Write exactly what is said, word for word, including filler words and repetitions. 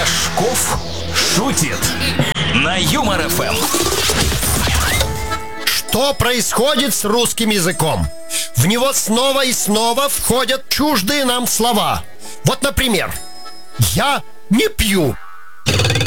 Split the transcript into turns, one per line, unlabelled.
Рожков шутит на Юмор эф эм.
Что происходит с русским языком? В него снова и снова входят чуждые нам слова. Вот, например, «я не пью».